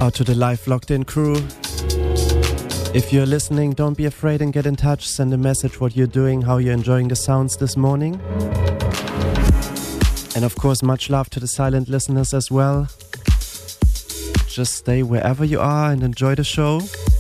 Out to the live locked in crew. If you're listening, don't be afraid and get in touch. Send a message what you're doing, how you're enjoying the sounds this morning. And of course, much love to the silent listeners as well. Just stay wherever you are and enjoy the show.